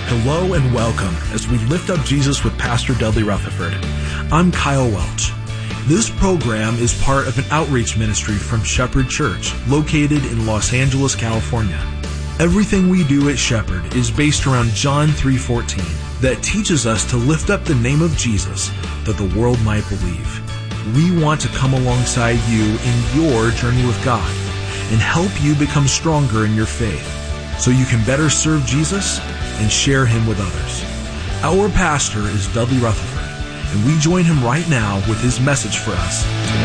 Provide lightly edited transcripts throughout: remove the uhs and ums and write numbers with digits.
Hello and welcome as we lift up Jesus with Pastor Dudley Rutherford. I'm Kyle Welch. This program is part of an outreach ministry from Shepherd Church, located in Los Angeles, California. Everything we do at Shepherd is based around John 3:14 that teaches us to lift up the name of Jesus that the world might believe. We want to come alongside you in your journey with God and help you become stronger in your faith so you can better serve Jesus and share Him with others. Our pastor is Dudley Rutherford, and we join him right now with his message for us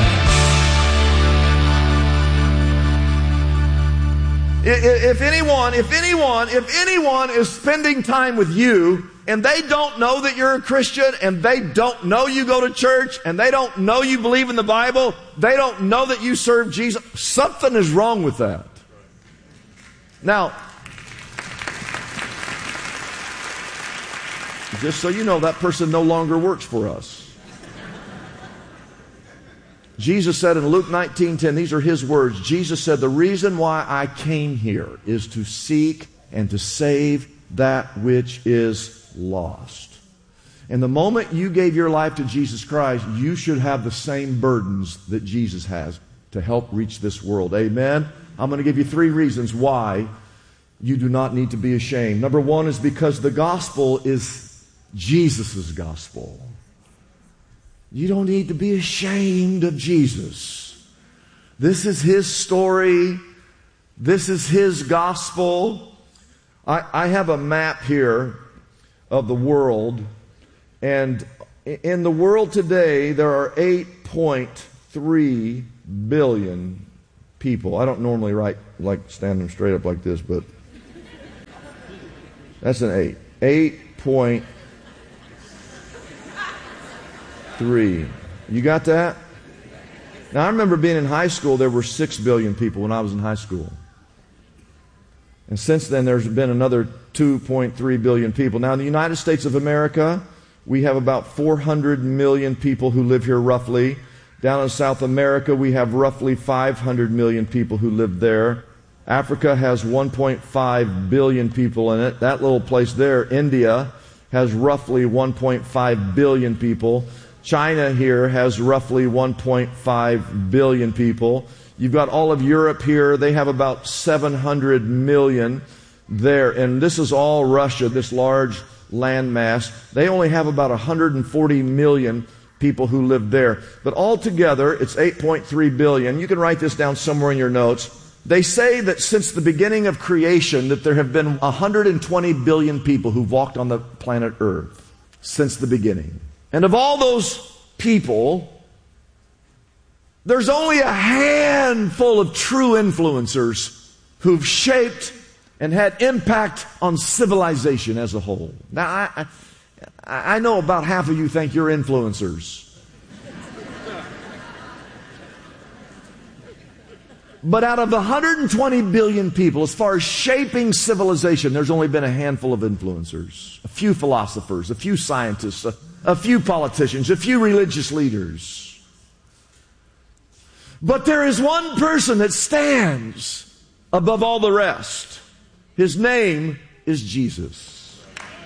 today. If anyone is spending time with you and they don't know that you're a Christian and they don't know you go to church and they don't know you believe in the Bible, they don't know that you serve Jesus, something is wrong with that. Now, just so you know, that person no longer works for us. Jesus said in Luke 19:10, these are His words. Jesus said, the reason why I came here is to seek and to save that which is lost. And the moment you gave your life to Jesus Christ, you should have the same burdens that Jesus has to help reach this world. Amen? I'm going to give you 3 reasons why you do not need to be ashamed. Number 1 is because the gospel is Jesus' gospel. You don't need to be ashamed of Jesus. This is His story. This is His gospel. I have a map here of the world. And in the world today, there are 8.3 billion people. I don't normally write like standing straight up like this, but that's an 8. 8.3. You got that? Now, I remember being in high school, there were 6 billion people when I was in high school. And since then, there's been another 2.3 billion people. Now, in the United States of America, we have about 400 million people who live here roughly. Down in South America, we have roughly 500 million people who live there. Africa has 1.5 billion people in it. That little place there, India, has roughly 1.5 billion people. China here has roughly 1.5 billion people. You've got all of Europe here. They have about 700 million there. And this is all Russia, this large landmass. They only have about 140 million people who live there. But altogether, it's 8.3 billion. You can write this down somewhere in your notes. They say that since the beginning of creation that there have been 120 billion people who've walked on the planet Earth since the beginning. And of all those people, there's only a handful of true influencers who've shaped and had impact on civilization as a whole. Now, I know about half of you think you're influencers. But out of the 120 billion people, as far as shaping civilization, there's only been a handful of influencers. A few philosophers, a few scientists, a few politicians, a few religious leaders. But there is one person that stands above all the rest. His name is Jesus.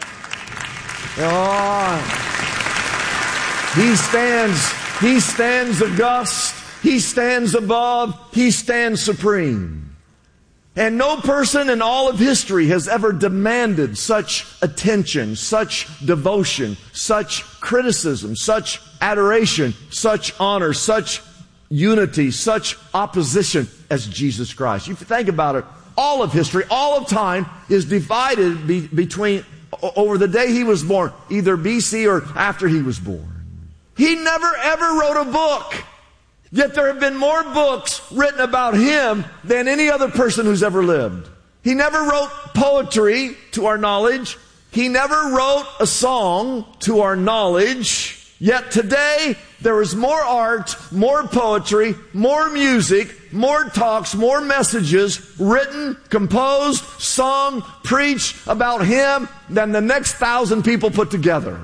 He stands august. He stands above. He stands supreme. And no person in all of history has ever demanded such attention, such devotion, such criticism, such adoration, such honor, such unity, such opposition as Jesus Christ. You think about it, all of history, all of time is divided between over the day He was born, either BC or after He was born. He never ever wrote a book. Yet there have been more books written about Him than any other person who's ever lived. He never wrote poetry to our knowledge. He never wrote a song to our knowledge. Yet today, there is more art, more poetry, more music, more talks, more messages written, composed, sung, preached about Him than the next 1,000 people put together.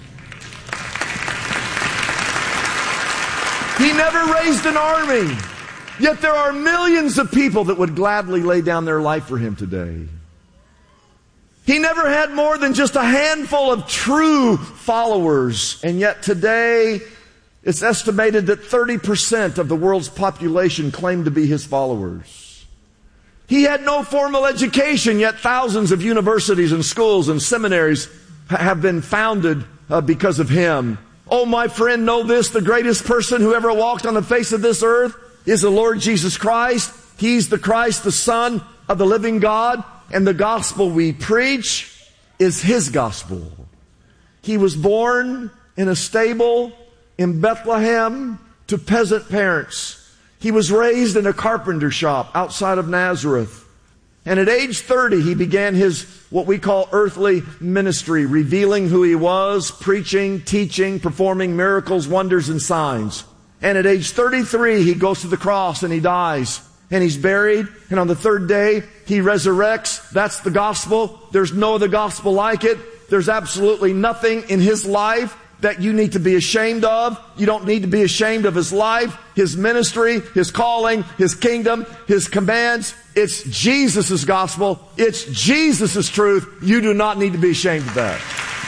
He never raised an army. Yet there are millions of people that would gladly lay down their life for Him today. He never had more than just a handful of true followers. And yet today, it's estimated that 30% of the world's population claim to be his followers. He had no formal education, yet thousands of universities and schools and seminaries have been founded because of him. Oh, my friend, know this: the greatest person who ever walked on the face of this earth is the Lord Jesus Christ. He's the Christ, the Son of the living God. And the gospel we preach is his gospel. He was born in a stable in Bethlehem to peasant parents. He was raised in a carpenter shop outside of Nazareth. And at age 30, he began his, what we call, earthly ministry, revealing who he was, preaching, teaching, performing miracles, wonders, and signs. And at age 33, he goes to the cross and he dies. And he's buried. And on the third day, he resurrects. That's the gospel. There's no other gospel like it. There's absolutely nothing in his life that you need to be ashamed of. You don't need to be ashamed of his life, his ministry, his calling, his kingdom, his commands. It's Jesus' gospel. It's Jesus' truth. You do not need to be ashamed of that.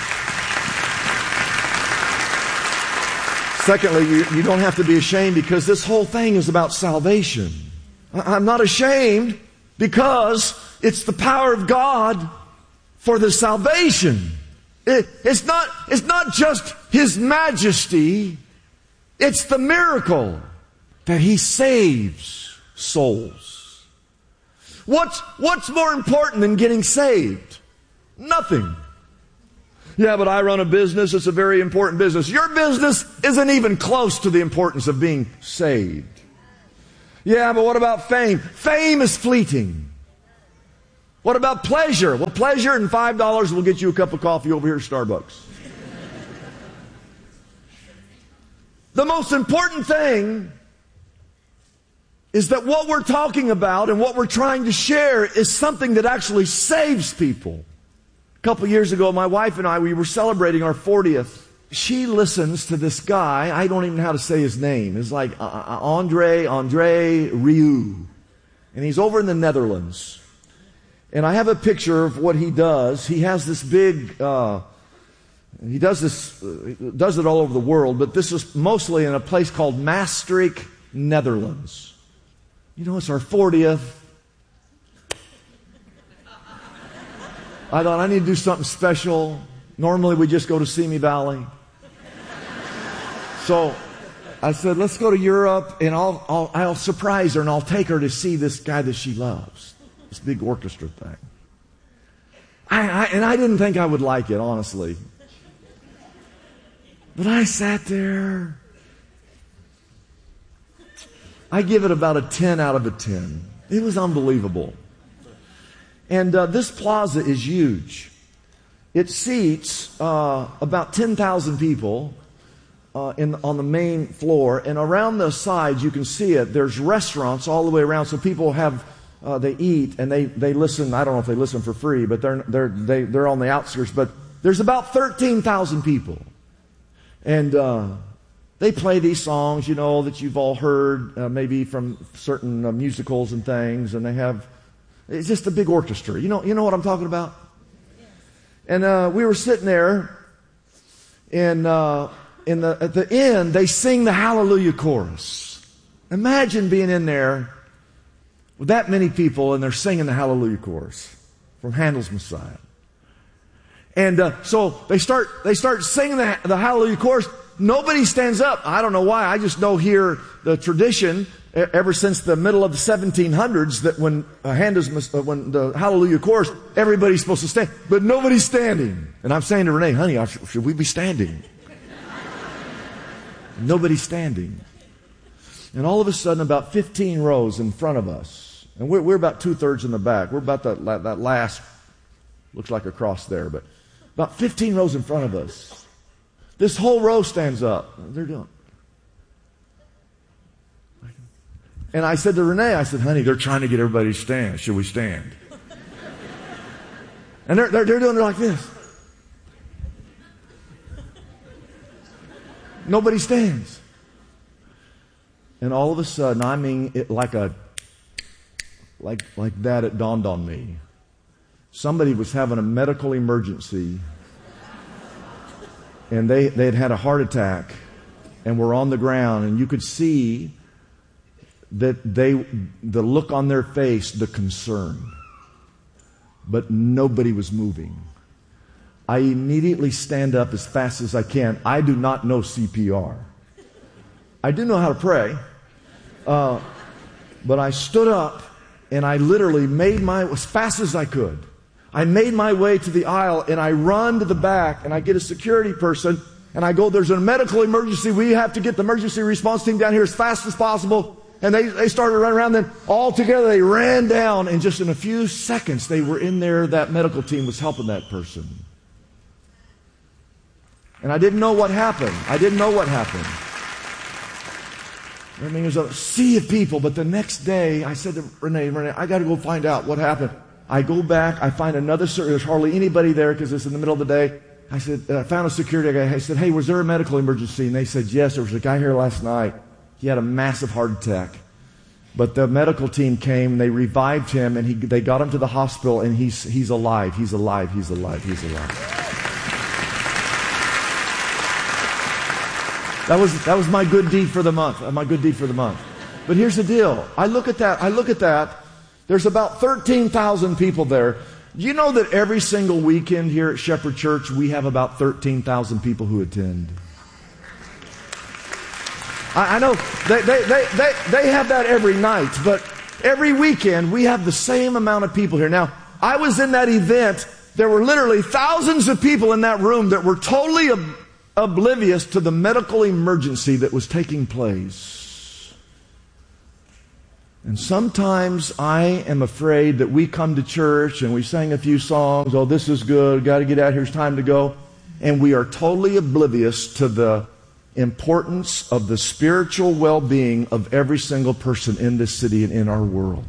Secondly, you don't have to be ashamed because this whole thing is about salvation. I'm not ashamed because it's the power of God for the salvation. It's not just his majesty. It's the miracle that he saves souls. What's more important than getting saved? Nothing. Yeah, but I run a business. It's a very important business. Your business isn't even close to the importance of being saved. Yeah, but what about fame? Fame is fleeting. What about pleasure? Well, pleasure and $5 will get you a cup of coffee over here at Starbucks. The most important thing is that what we're talking about and what we're trying to share is something that actually saves people. A couple years ago, my wife and I, we were celebrating our 40th. She listens to this guy. I don't even know how to say his name. It's like Andre Rieu. And he's over in the Netherlands. And I have a picture of what he does. He has this big, he does it all over the world, but this is mostly in a place called Maastricht, Netherlands. You know, it's our 40th. I thought I need to do something special. Normally we just go to Simi Valley. So I said, let's go to Europe and I'll surprise her and I'll take her to see this guy that she loves. This big orchestra thing. And I didn't think I would like it, honestly. But I sat there. I give it about a 10 out of a 10. It was unbelievable. And this plaza is huge. It seats about 10,000 people on the main floor, and around the sides you can see it. There's restaurants all the way around, so people have they eat and they listen. I don't know if they listen for free, but they're on the outskirts. But there's about 13,000 people, and they play these songs, you know, that you've all heard maybe from certain musicals and things, and it's just a big orchestra. You know what I'm talking about? And we were sitting there, and at the end, they sing the Hallelujah chorus. Imagine being in there with that many people, and they're singing the Hallelujah chorus from Handel's Messiah. And so they start singing the Hallelujah chorus. Nobody stands up. I don't know why. I just know here the tradition ever since the middle of the 1700s that when the Hallelujah chorus, everybody's supposed to stand, but nobody's standing. And I'm saying to Renee, honey, should we be standing? Nobody's standing. And all of a sudden, about 15 rows in front of us, and we're about 2/3 in the back. We're about that last, looks like a cross there, but about 15 rows in front of us. This whole row stands up. They're doing. And I said to Renee, I said, honey, they're trying to get everybody to stand. Should we stand? And they're doing it like this. Nobody stands. And all of a sudden, I mean, it like that, it dawned on me. Somebody was having a medical emergency, and they had had a heart attack and were on the ground, and you could see that the look on their face, the concern. But nobody was moving. I immediately stand up as fast as I can. I do not know CPR. I do know how to pray. But I stood up and I literally as fast as I could. I made my way to the aisle and I run to the back and I get a security person and I go, there's a medical emergency. We have to get the emergency response team down here as fast as possible. And they started running around. Then all together they ran down, and just in a few seconds they were in there. That medical team was helping that person. And I didn't know what happened. I mean, it was a sea of people. But the next day I said to Renee, I got to go find out what happened. I go back. I find another. There's hardly anybody there because it's in the middle of the day. I said, I found a security guy. I said, hey, was there a medical emergency? And they said, yes, there was a guy here last night. He had a massive heart attack. But the medical team came, they revived him, and they got him to the hospital, and he's alive. He's alive. That was my good deed for the month. But here's the deal. I look at that. There's about 13,000 people there. You know that every single weekend here at Shepherd Church, we have about 13,000 people who attend. I know they have that every night, but every weekend we have the same amount of people here. Now, I was in that event. There were literally thousands of people in that room that were totally oblivious to the medical emergency that was taking place. And sometimes I am afraid that we come to church and we sang a few songs. Oh, this is good. Got to get out here. It's time to go. And we are totally oblivious to the importance of the spiritual well-being of every single person in this city and in our world.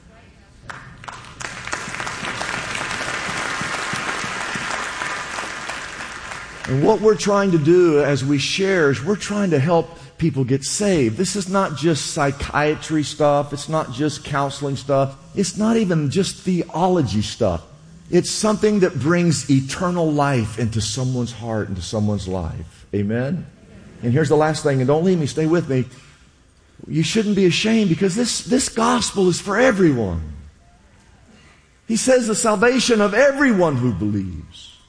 And what we're trying to do as we share is we're trying to help people get saved. This is not just psychiatry stuff. It's not just counseling stuff. It's not even just theology stuff. It's something that brings eternal life into someone's heart, into someone's life. Amen? And here's the last thing, and don't leave me, stay with me. You shouldn't be ashamed because this gospel is for everyone. He says the salvation of everyone who believes.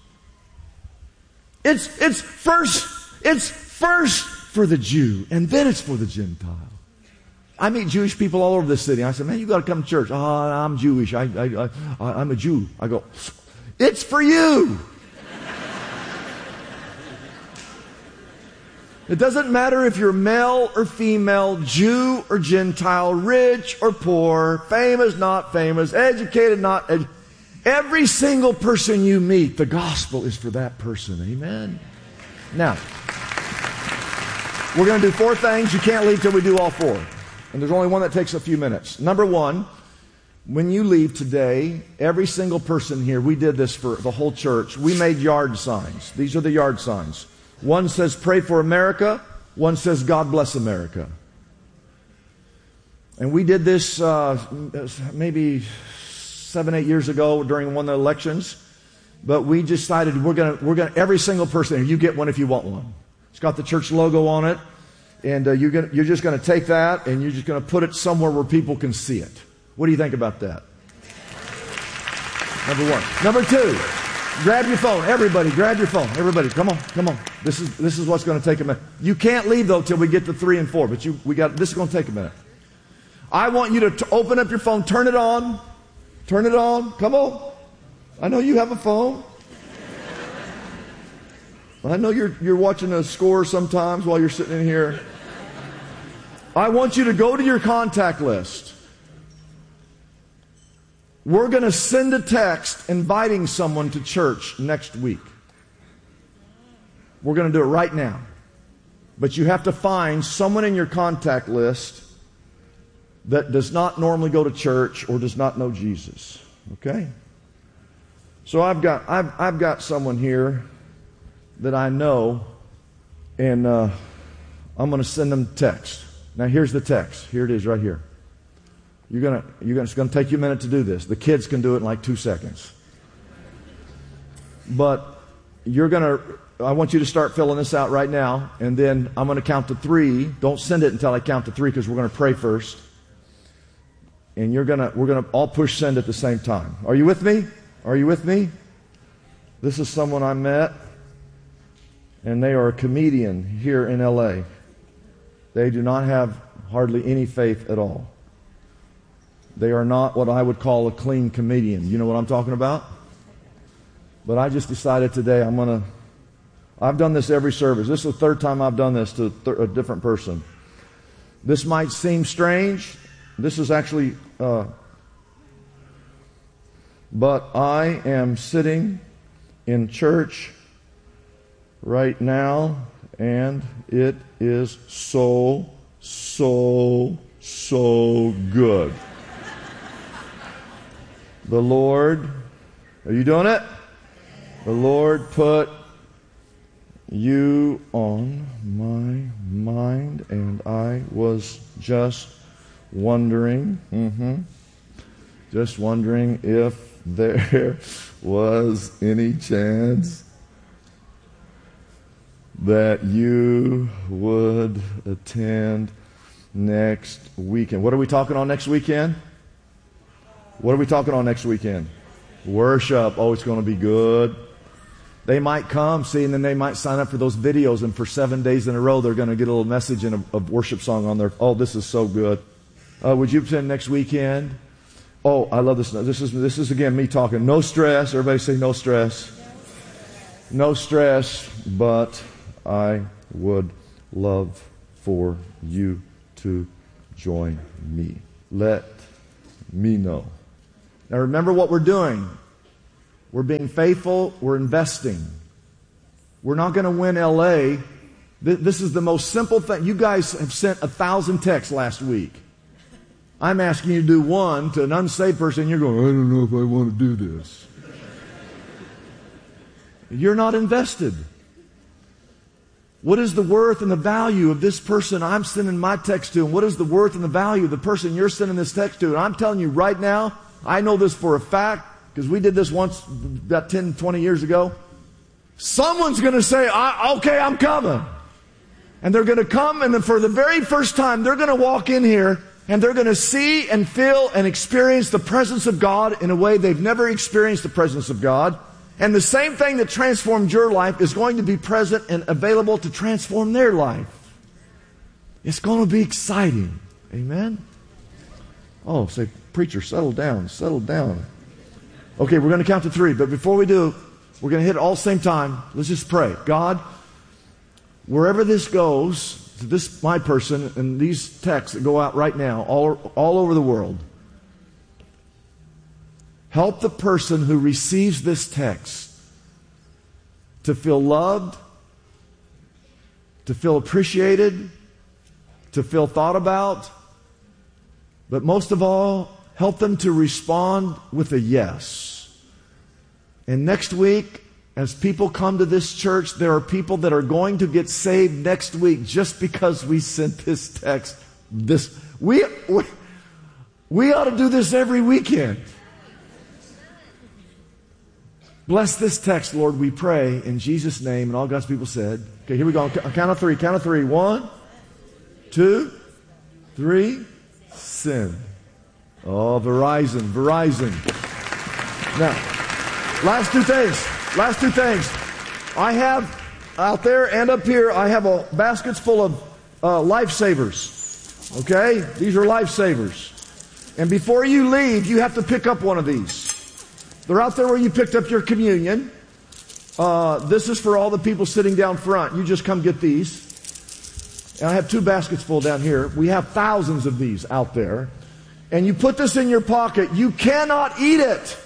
It's first for the Jew, and then it's for the Gentile. I meet Jewish people all over this city. I said, man, you got to come to church. Oh, I'm Jewish. I'm a Jew. I go, it's for you. It doesn't matter if you're male or female, Jew or Gentile, rich or poor, famous, not famous, educated, not educated. Every single person you meet, the gospel is for that person. Amen? Now, we're going to do 4 things. You can't leave till we do all 4. And there's only one that takes a few minutes. Number 1, when you leave today, every single person here, we did this for the whole church. We made yard signs. These are the yard signs. One says, pray for America. One says, God bless America. And we did this maybe 7-8 years ago during one of the elections. But we decided we're gonna every single person here, you get one if you want one. It's got the church logo on it. And you're just going to take that and you're just going to put it somewhere where people can see it. What do you think about that? Number 1. Number 2. Grab your phone. Everybody, grab your phone. Everybody, come on. This is what's going to take a minute. You can't leave though till we get to 3 and 4. But this is going to take a minute. I want you to open up your phone. Turn it on. Come on. I know you have a phone. I know you're watching a score sometimes while you're sitting in here. I want you to go to your contact list. We're going to send a text inviting someone to church next week. We're going to do it right now. But you have to find someone in your contact list that does not normally go to church or does not know Jesus. Okay? So I've got someone here that I know, and I'm going to send them text. Now here's the text. Here it is right here. It's going to take you a minute to do this. The kids can do it in like 2 seconds. But I want you to start filling this out right now, and then I'm going to count to 3. Don't send it until I count to 3 because we're going to pray first. And we're going to all push send at the same time. Are you with me? Are you with me? This is someone I met, and they are a comedian here in LA. They do not have hardly any faith at all. They are not what I would call a clean comedian. You know what I'm talking about? But I just decided today I've done this every service. This is the 3rd time I've done this to a different person. This might seem strange. This is actually, but I am sitting in church right now, and it is so good. The Lord, are you doing it? The Lord put you on my mind, and I was just wondering if there was any chance that you would attend next weekend. What are we talking on next weekend? What are we talking on next weekend? Worship. Oh, it's going to be good. They might come, and then they might sign up for those videos, and for 7 days in a row, they're going to get a little message and a worship song on there. Oh, this is so good. Would you attend next weekend? Oh, I love this. This is again me talking. No stress. Everybody say no stress. No stress, but I would love for you to join me. Let me know. Now remember what we're doing. We're being faithful. We're investing. We're not going to win LA. This is the most simple thing. You guys have sent 1,000 texts last week. I'm asking you to do one to an unsaved person, and you're going, I don't know if I want to do this. You're not invested. What is the worth and the value of this person I'm sending my text to? And what is the worth and the value of the person you're sending this text to? And I'm telling you right now, I know this for a fact, because we did this once about 10, 20 years ago. Someone's going to say, okay, I'm coming. And they're going to come, and then for the very first time, they're going to walk in here, and they're going to see and feel and experience the presence of God in a way they've never experienced the presence of God. And the same thing that transformed your life is going to be present and available to transform their life. It's going to be exciting. Amen? Oh, say, preacher, settle down, settle down. Okay, we're going to count to 3. But before we do, we're going to hit it all same time. Let's just pray. God, wherever this goes, to this my person and these texts that go out right now all over the world, help the person who receives this text to feel loved, to feel appreciated, to feel thought about, but most of all, help them to respond with a yes. And next week, as people come to this church, there are people that are going to get saved next week just because we sent this text. We ought to do this every weekend. Bless this text, Lord, we pray in Jesus' name. And all God's people said, okay, here we go. Count of 3. Count of 3. 1, 2, 3. Sin. Oh, Verizon. Now, last two things. I have out there and up here, I have baskets full of lifesavers. Okay? These are lifesavers. And before you leave, you have to pick up one of these. They're out there where you picked up your communion. This is for all the people sitting down front. You just come get these. And I have 2 baskets full down here. We have thousands of these out there. And you put this in your pocket. You cannot eat it.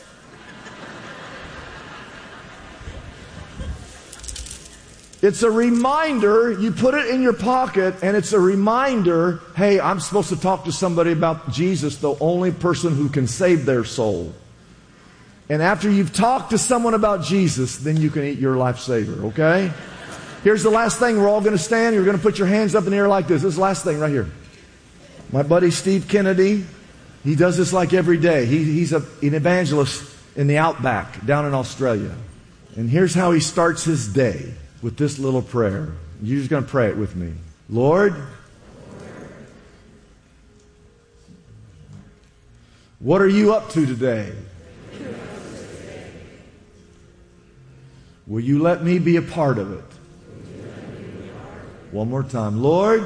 It's a reminder. You put it in your pocket, and it's a reminder, hey, I'm supposed to talk to somebody about Jesus, the only person who can save their soul. And after you've talked to someone about Jesus, then you can eat your lifesaver, okay? Here's the last thing. We're all going to stand. You're going to put your hands up in the air like this. This is the last thing right here. My buddy Steve Kennedy, he does this like every day. He's an evangelist in the outback down in Australia. And here's how he starts his day, with this little prayer. You're just going to pray it with me. Lord, what are you up to today? Will you let me be a part of it? One more time. Lord,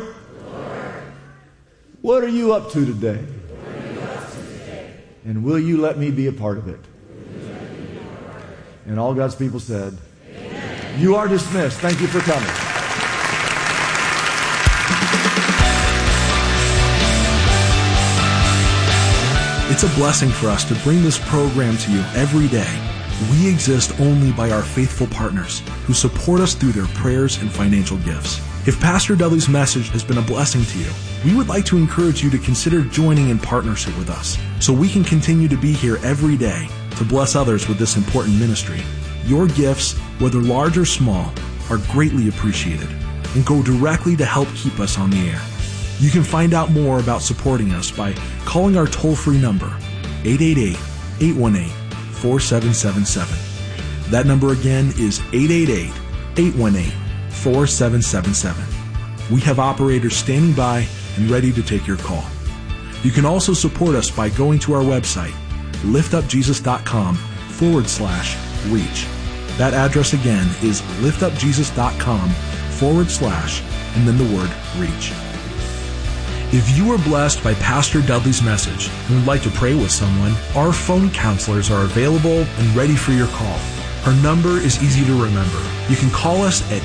what are you up to today? And will you let me be a part of it? And all God's people said, Amen. You are dismissed. Thank you for coming. It's a blessing for us to bring this program to you every day. We exist only by our faithful partners who support us through their prayers and financial gifts. If Pastor Dudley's message has been a blessing to you, we would like to encourage you to consider joining in partnership with us so we can continue to be here every day to bless others with this important ministry. Your gifts, whether large or small, are greatly appreciated and go directly to help keep us on the air. You can find out more about supporting us by calling our toll-free number, 888-818-4777. That number again is 888-818-4777. We have operators standing by and ready to take your call. You can also support us by going to our website, liftupjesus.com/reach. That address again is liftupjesus.com/ and then the word reach. If you were blessed by Pastor Dudley's message and would like to pray with someone, our phone counselors are available and ready for your call. Her number is easy to remember. You can call us at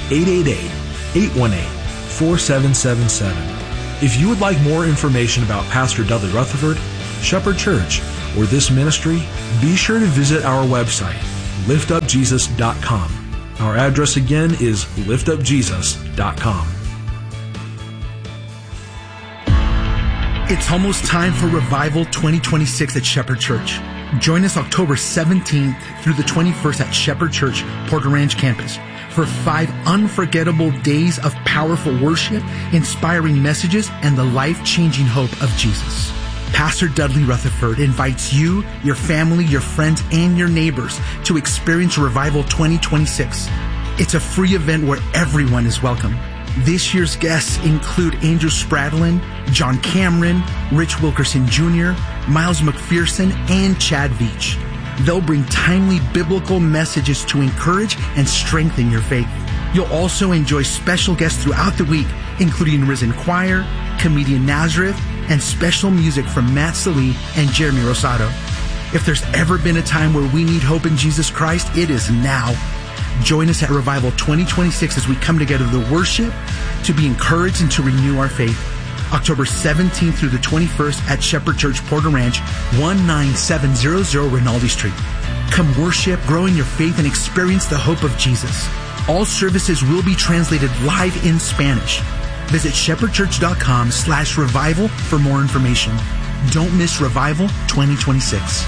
888-818-4777. If you would like more information about Pastor Dudley Rutherford, Shepherd Church, or this ministry, be sure to visit our website, liftupjesus.com. Our address again is liftupjesus.com. It's almost time for Revival 2026 at Shepherd Church. Join us October 17th through the 21st at Shepherd Church, Porter Ranch campus for 5 unforgettable days of powerful worship, inspiring messages, and the life-changing hope of Jesus. Pastor Dudley Rutherford invites you, your family, your friends, and your neighbors to experience Revival 2026. It's a free event where everyone is welcome. This year's guests include Andrew Spradlin, John Cameron, Rich Wilkerson Jr., Miles McPherson, and Chad Veach. They'll bring timely biblical messages to encourage and strengthen your faith. You'll also enjoy special guests throughout the week, including Risen Choir, comedian Nazareth, and special music from Matt Sallee and Jeremy Rosado. If there's ever been a time where we need hope in Jesus Christ, it is now. Join us at Revival 2026 as we come together to worship, to be encouraged, and to renew our faith. October 17th through the 21st at Shepherd Church, Porter Ranch, 19700 Rinaldi Street. Come worship, grow in your faith, and experience the hope of Jesus. All services will be translated live in Spanish. Visit shepherdchurch.com/revival for more information. Don't miss Revival 2026.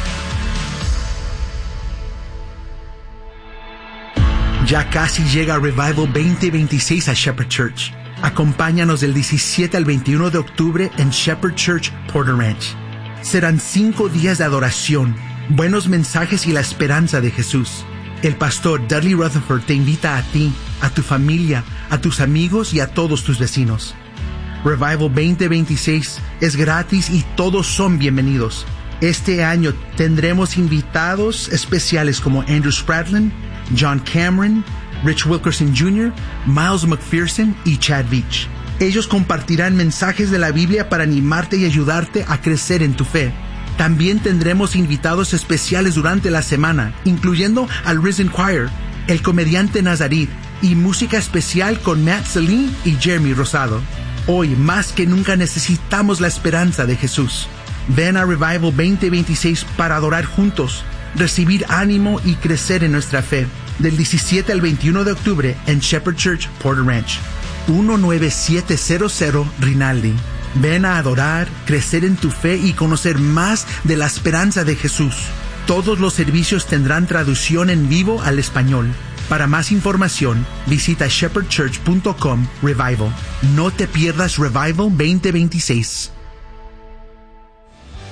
Ya casi llega Revival 2026 a Shepherd Church. Acompáñanos del 17 al 21 de octubre en Shepherd Church, Porter Ranch. Serán 5 días de adoración, buenos mensajes y la esperanza de Jesús. El pastor Dudley Rutherford te invita a ti, a tu familia, a tus amigos y a todos tus vecinos. Revival 2026 es gratis y todos son bienvenidos. Este año tendremos invitados especiales como Andrew Spradlin, John Cameron, Rich Wilkerson Jr., Miles McPherson y Chad Veach. Ellos compartirán mensajes de la Biblia para animarte y ayudarte a crecer en tu fe. También tendremos invitados especiales durante la semana, incluyendo al Risen Choir, el comediante Nazarit y música especial con Matt Sallee y Jeremy Rosado. Hoy, más que nunca, necesitamos la esperanza de Jesús. Ven a Revival 2026 para adorar juntos, recibir ánimo y crecer en nuestra fe. Del 17 al 21 de octubre en Shepherd Church, Porter Ranch, 19700 Rinaldi. Ven a adorar, crecer en tu fe y conocer más de la esperanza de Jesús. Todos los servicios tendrán traducción en vivo al español. Para más información, visita shepherdchurch.com Revival. No te pierdas Revival 2026.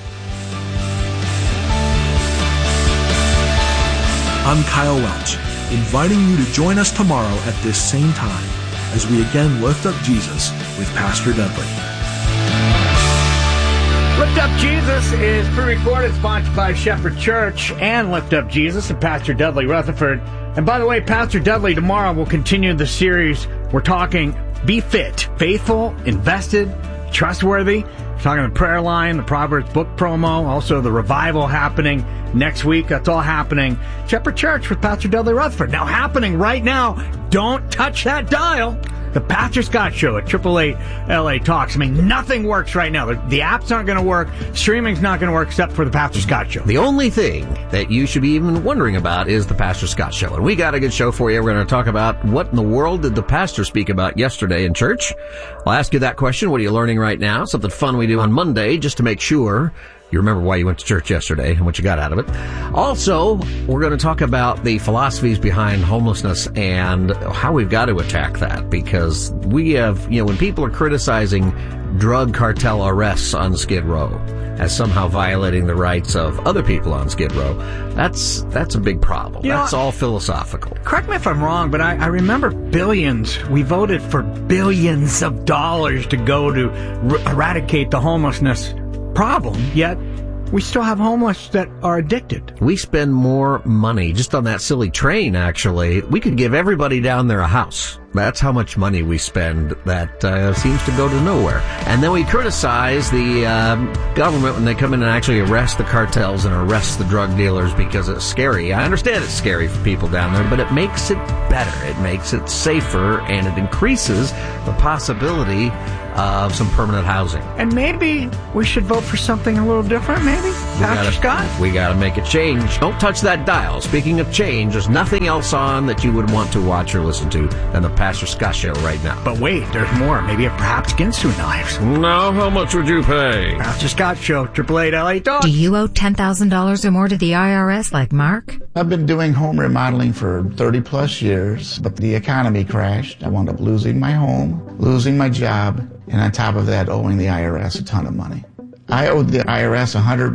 I'm Kyle Welch. inviting you to join us tomorrow at this same time as we again lift up Jesus with Pastor Dudley. Lift Up Jesus is pre-recorded, sponsored by Shepherd Church and Lift Up Jesus and Pastor Dudley Rutherford. And by the way, Pastor Dudley tomorrow will continue the series. We're talking Be Fit, Faithful, Invested, Trustworthy. We're talking the prayer line, the Proverbs book promo, also the revival happening next week. That's all happening. Shepherd Church with Pastor Dudley Rutherford. Now happening right now. Don't touch that dial. The Pastor Scott Show at 888 LA Talks. I mean, nothing works right now. The apps aren't going to work. Streaming's not going to work except for the Pastor Scott Show. The only thing that you should be even wondering about is the Pastor Scott Show. And we got a good show for you. We're going to talk about what in the world did the pastor speak about yesterday in church. I'll ask you that question. What are you learning right now? Something fun we do on Monday just to make sure you remember why you went to church yesterday and what you got out of it. Also, we're going to talk about the philosophies behind homelessness and how we've got to attack that, because we have, when people are criticizing drug cartel arrests on Skid Row as somehow violating the rights of other people on Skid Row, that's a big problem. That's all philosophical. Correct me if I'm wrong, but I remember billions. We voted for billions of dollars to go to eradicate the homelessness problem, yet we still have homeless that are addicted. We spend more money just on that silly train, actually. We could give everybody down there a house. That's how much money we spend that seems to go to nowhere. And then we criticize the government when they come in and actually arrest the cartels and arrest the drug dealers because it's scary. I understand it's scary for people down there, but it makes it better. It makes it safer, and it increases the possibility of some permanent housing. And maybe we should vote for something a little different, maybe? Pastor Scott? We gotta make a change. Don't touch that dial. Speaking of change, there's nothing else on that you would want to watch or listen to than the Pastor Scott Show right now. But wait, there's more. Maybe a perhaps Ginsu knives. Now, how much would you pay? Pastor Scott Show, 888 LA Talk. Do you owe $10,000 or more to the IRS like Mark? I've been doing home remodeling for 30 plus years, but the economy crashed. I wound up losing my home, losing my job, and on top of that, owing the IRS a ton of money. I owed the IRS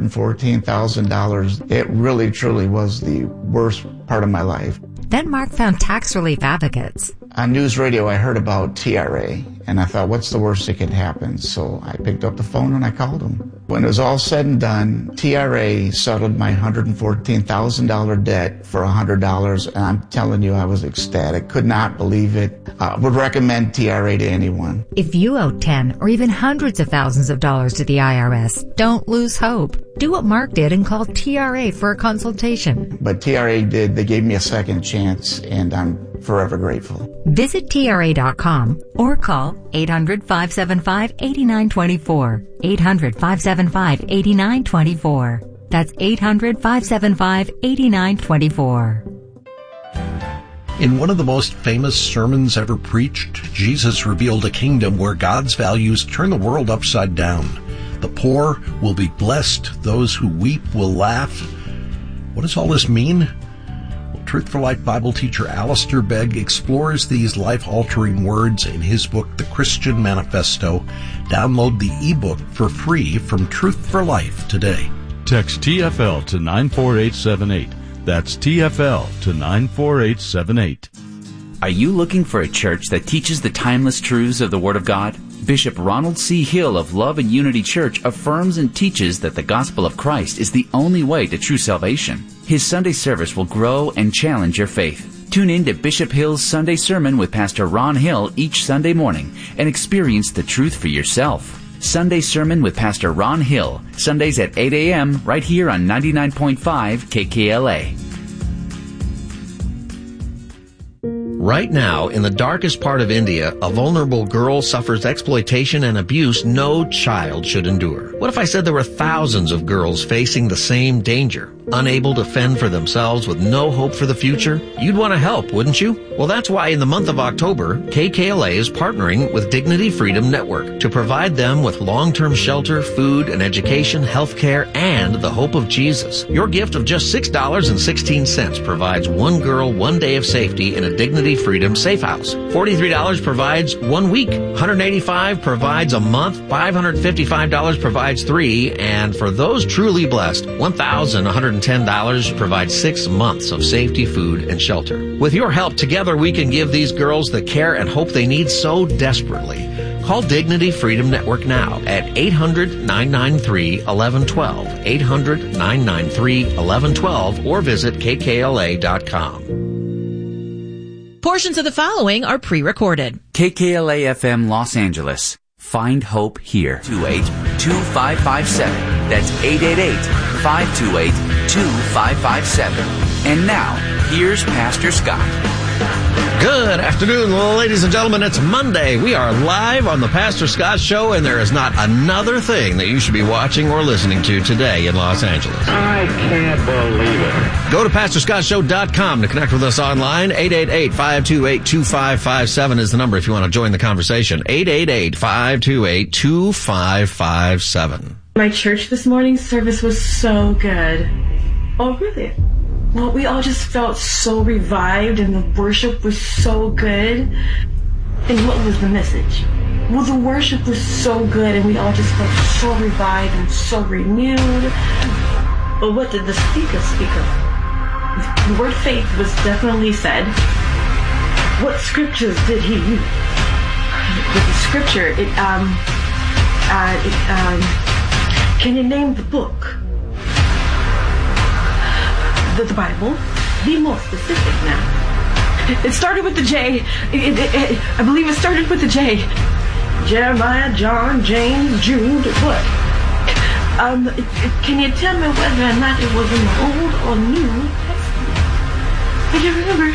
$114,000. It really, truly was the worst part of my life. Then Mark found tax relief advocates. On news radio, I heard about TRA, and I thought, what's the worst that could happen? So I picked up the phone and I called them. When it was all said and done, TRA settled my $114,000 debt for $100, and I'm telling you, I was ecstatic. Could not believe it. Would recommend TRA to anyone. If you owe 10 or even hundreds of thousands of dollars to the IRS, don't lose hope. Do what Mark did and call TRA for a consultation. But TRA did. They gave me a second chance, and I'm forever grateful. Visit TRA.com or call 800-575-8924. 800-575-8924. That's 800-575-8924. In one of the most famous sermons ever preached, Jesus revealed a kingdom where God's values turn the world upside down. The poor will be blessed. Those who weep will laugh. What does all this mean? Truth for Life Bible teacher Alistair Begg explores these life-altering words in his book, The Christian Manifesto. Download the ebook for free from Truth for Life today. Text TFL to 94878. That's TFL to 94878. Are you looking for a church that teaches the timeless truths of the Word of God? Bishop Ronald C. Hill of Love and Unity Church affirms and teaches that the gospel of Christ is the only way to true salvation. His Sunday service will grow and challenge your faith. Tune in to Bishop Hill's Sunday Sermon with Pastor Ron Hill each Sunday morning and experience the truth for yourself. Sunday Sermon with Pastor Ron Hill, Sundays at 8 a.m. right here on 99.5 KKLA. Right now, in the darkest part of India, a vulnerable girl suffers exploitation and abuse no child should endure. What if I said there were thousands of girls facing the same danger, unable to fend for themselves with no hope for the future? You'd want to help, wouldn't you? Well, that's why in the month of October, KKLA is partnering with Dignity Freedom Network to provide them with long-term shelter, food, and education, health care, and the hope of Jesus. Your gift of just $6.16 provides one girl 1 day of safety in a Dignity Freedom Safe House. $43 provides 1 week. $185 provides a month. $555 provides 3. And for those truly blessed, $1,110 provides 6 months of safety, food, and shelter. With your help, together we can give these girls the care and hope they need so desperately. Call Dignity Freedom Network now at 800-993-1112, 800-993-1112, or visit kkla.com. Portions of the following are pre-recorded. KKLA-FM Los Angeles. Find hope here. 28-2557. That's 888-528-2557. And now, here's Pastor Scott. Good afternoon, ladies and gentlemen. It's Monday. We are live on the Pastor Scott Show, and there is not another thing that you should be watching or listening to today in Los Angeles. I can't believe it. Go to PastorScottShow.com to connect with us online. 888-528-2557 is the number if you want to join the conversation. 888-528-2557. My church this morning's service was so good. Oh, really? Well, we all just felt so revived, and the worship was so good. And what was the message? Well, the worship was so good, and we all just felt so revived and so renewed. But what did the speaker speak of? The word faith was definitely said. What scriptures did he use? With the scripture, can you name the book? The Bible. Be more specific now. It started with the J. I believe it started with the J. Jeremiah, John, James, Jude, what? Can you tell me whether or not it was in the Old or New Testament? I can't remember.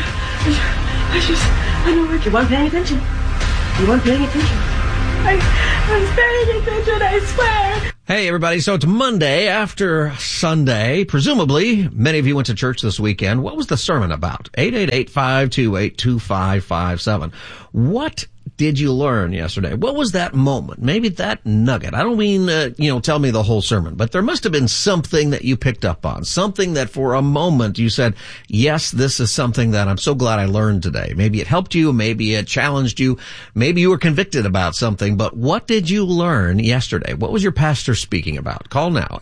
I know you weren't paying attention. You weren't paying attention. I was paying attention, I swear. Hey, everybody. So it's Monday after Sunday. Presumably, many of you went to church this weekend. What was the sermon about? 888-528-2557. What did you learn yesterday? What was that moment? Maybe that nugget. I don't mean, tell me the whole sermon, but there must have been something that you picked up on, something that for a moment you said, yes, this is something that I'm so glad I learned today. Maybe it helped you. Maybe it challenged you. Maybe you were convicted about something, but what did you learn yesterday? What was your pastor speaking about? Call now.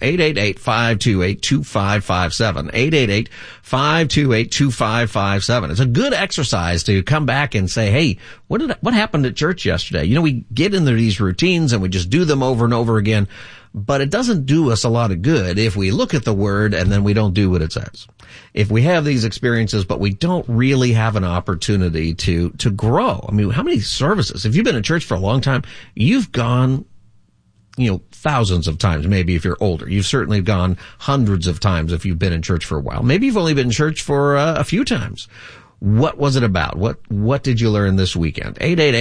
888-528-2557. 888-528-2557. It's a good exercise to come back and say, hey, what happened at church yesterday? You know, we get into these routines and we just do them over and over again, but it doesn't do us a lot of good if we look at the word and then we don't do what it says. If we have these experiences, but we don't really have an opportunity to grow. I mean, how many services? If you've been in church for a long time, you've gone, thousands of times, maybe if you're older. You've certainly gone hundreds of times if you've been in church for a while. Maybe you've only been in church for a few times. What was it about? What did you learn this weekend?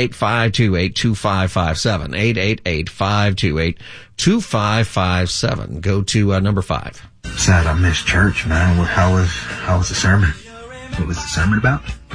888-528-2557. 888-528-2557. Go to number 5. Sad I missed church, man. How was the sermon? What was the sermon about?